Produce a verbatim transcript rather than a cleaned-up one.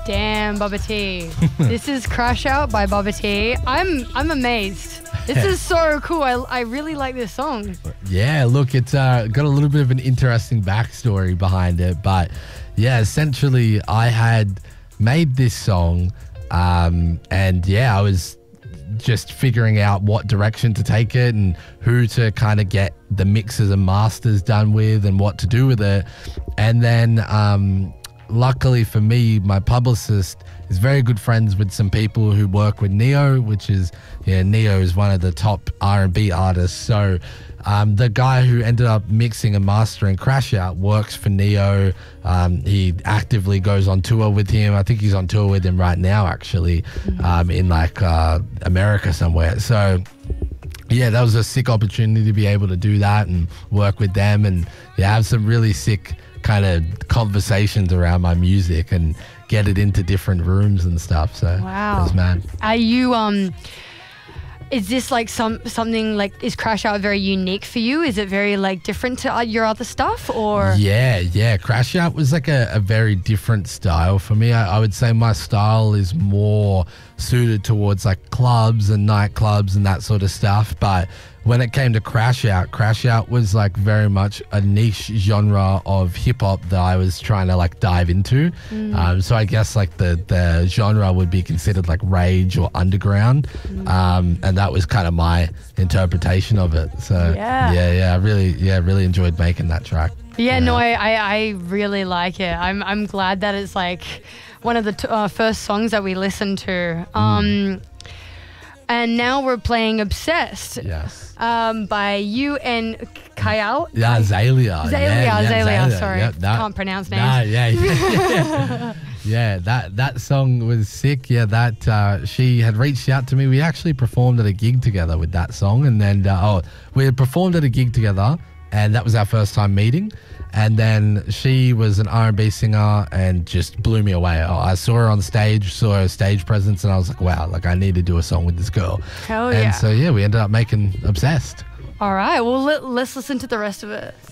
Damn, Bubba T. This is Crash Out by Bubba T. I'm I'm amazed. This is so cool. I, I really like this song. Yeah, look, it's uh, got a little bit of an interesting backstory behind it. But yeah, essentially, I had made this song um, and yeah, I was just figuring out what direction to take it and who to kind of get the mixes and masters done with and what to do with it. And then um, luckily for me, my publicist is very good friends with some people who work with Neo, which is, yeah, Neo is one of the top R and B artists. So um, the guy who ended up mixing and mastering Crash Out works for Neo. Um, he actively goes on tour with him. I think he's on tour with him right now, actually, mm-hmm. um, in like uh, America somewhere. So yeah, that was a sick opportunity to be able to do that and work with them and yeah, have some really sick kind of conversations around my music and get it into different rooms and stuff. So wow, it was mad. Are you um is this like some something like, is Crash Out very unique for you? Is it very like different to your other stuff or? Yeah, yeah. Crash Out was like a, a very different style for me. I, I would say my style is more suited towards like clubs and nightclubs and that sort of stuff. But when it came to Crash Out, Crash Out was like very much a niche genre of hip hop that I was trying to like dive into. Mm. Um, so I guess like the, the genre would be considered like rage or underground. Mm. Um, and that was kind of my interpretation of it. So yeah, yeah, yeah, I really, yeah, really enjoyed making that track. Yeah, yeah. no, I, I, I really like it. I'm, I'm glad that it's like one of the t- uh, first songs that we listened to. Um, mm. And now we're playing Obsessed. Yes. Um, by you and Kyle. Yeah, Zalia. Zalia, yeah, yeah, Zalia, Zalia. sorry. Yeah, that, Can't pronounce names. Nah, yeah, yeah. yeah, that, that song was sick. Yeah, that uh, she had reached out to me. We actually performed at a gig together with that song. And then, uh, oh, we had performed at a gig together. And that was our first time meeting. And then she was an R and B singer and just blew me away. Oh, I saw her on stage, saw her stage presence, and I was like, wow, like I need to do a song with this girl. Hell and yeah. so, yeah, we ended up making Obsessed. All right, well, let, let's listen to the rest of it.